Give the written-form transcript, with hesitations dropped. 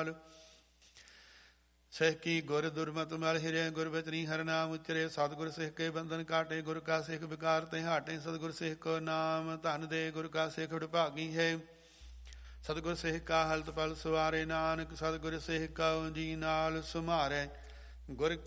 ਨਾਲ। ਸਿੱਖ ਕੀ ਗੁਰ ਦੁਰਮਤਿ ਮਲ ਹਿਰੇ, ਗੁਰ ਬਚਨੀ ਹਰਿ ਨਾਮ ਉਚਰੇ। ਸਤਿਗੁਰ ਸਿੱਖ ਕੇ ਬੰਧਨ ਕਾਟੇ, ਗੁਰ ਕਾ ਸਿੱਖ ਵਿਕਾਰ ਤੇ ਹਾਟੇ। ਸਤਿਗੁਰ ਸਿੱਖ ਕੋ ਨਾਮ ਧਨ ਦੇ, ਗੁਰ ਕਾ ਸਿੱਖ ਵਡਭਾਗੀ ਹੈ। ਸਤਿਗੁਰ ਸਿੱਖ ਕਾ ਹਲਤ ਪਲ ਸਵਾਰੇ, ਨਾਨਕ ਸਤਿਗੁਰ ਸਿੱਖ ਕਉ ਜੀ ਨਾਲ ਸੁਮਾਰੈ। ਗੁਰ